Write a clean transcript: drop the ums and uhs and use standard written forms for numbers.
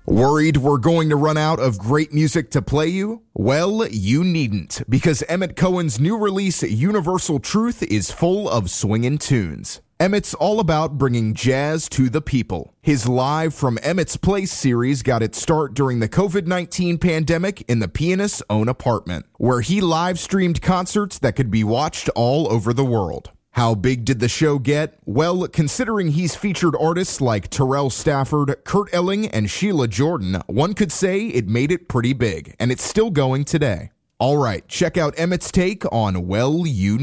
Worried we're going to run out of great music to play you? Well, you needn't, because Emmett Cohen's new release, Universal Truth, is full of swingin' tunes. Emmett's all about bringing jazz to the people. His Live from Emmett's Place series got its start during the COVID-19 pandemic in the pianist's own apartment, where he live-streamed concerts that could be watched all over the world. How big did the show get? Well, considering he's featured artists like Terrell Stafford, Kurt Elling, and Sheila Jordan, one could say it made it pretty big, and it's still going today. All right, check out Emmett's take on Well, You